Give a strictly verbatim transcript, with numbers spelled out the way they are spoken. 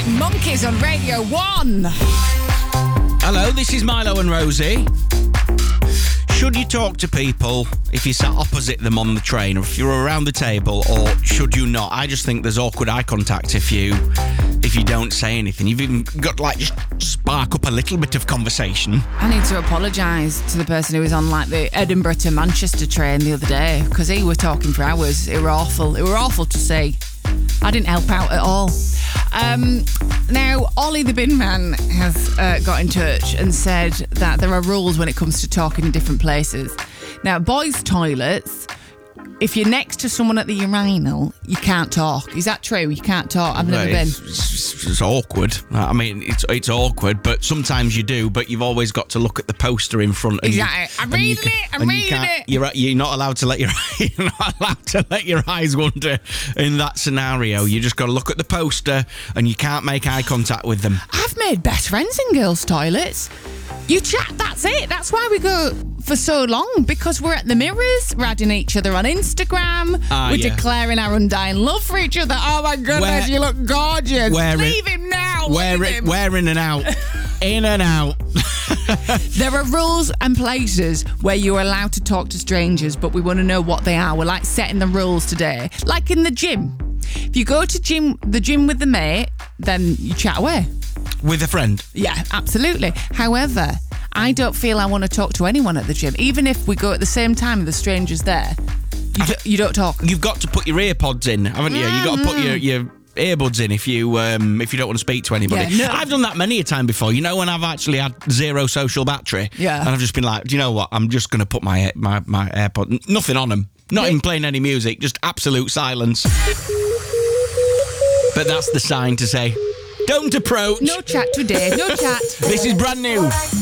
Monkeys on Radio one. Hello, this is Milo and Rosie. Should you talk to people if you sat opposite them on the train, or if you're around the table, or should you not? I just think there's awkward eye contact if you if you don't say anything. You've even got to, like, just spark up a little bit of conversation. I need to apologise to the person who was on, like, the Edinburgh to Manchester train the other day, because he were talking for hours. It were awful. It were awful to see. I didn't help out at all. Um, now, Ollie the bin man has uh, got in touch and said that there are rules when it comes to talking in different places. Now, boys' toilets, if you're next to someone at the urinal, you can't talk. Is that true? You can't talk? I've never Well, been. It's, it's, it's awkward. I mean, it's it's awkward, but sometimes you do. But you've always got to look at the poster in front. And Exactly. You, I'm and you reading can- it, I'm and you reading can't- it. You're you're not allowed to let your you're not allowed to let your eyes wander in that scenario. You just got to look at the poster, and you can't make eye contact with them. I've made best friends in girls' toilets. You chat, that's it. That's why we go for so long, because we're at the mirrors, we're adding each other on Instagram, Ah, we're yeah. declaring our undying love for each other. Oh my goodness, Where- you look gorgeous. where it- Leave him now. Where leave it, him. where in and out, in and out. There are rules and places where you're allowed to talk to strangers, but we want to know what they are. We're like setting the rules today. Like in the gym. If you go to gym, the gym with the mate, then you chat away. With a friend. Yeah, absolutely. However, I don't feel I want to talk to anyone at the gym, even if we go at the same time and the stranger's there. You, do, you don't talk. You've got to put your ear pods in, haven't you? You've got to put your, your earbuds in if you um, if you don't want to speak to anybody. Yeah, no. I've done that many a time before. You know, when I've actually had zero social battery. Yeah. And I've just been like, do you know what? I'm just going to put my my my AirPod, n- nothing on them, not even playing any music, just absolute silence. But that's the sign to say, don't approach. No chat today. No chat. This is brand new.